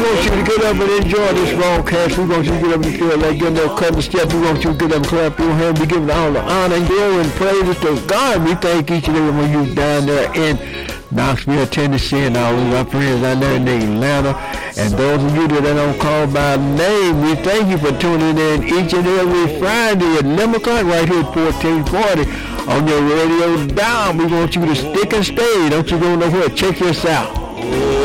want you to get up and enjoy this broadcast. We want you to get up and feel like getting that cutting step. We want you to get up and clap your hands. We give all the honor and glory and praises to God. We thank each and every one of you down there in Knoxville, Tennessee, and all of our friends out there in Atlanta. And those of you that don't call by name, we thank you for tuning in each and every Friday at 11 o'clock right here at 1440 on your radio dial. We want you to stick and stay. Don't you go nowhere. Check this out.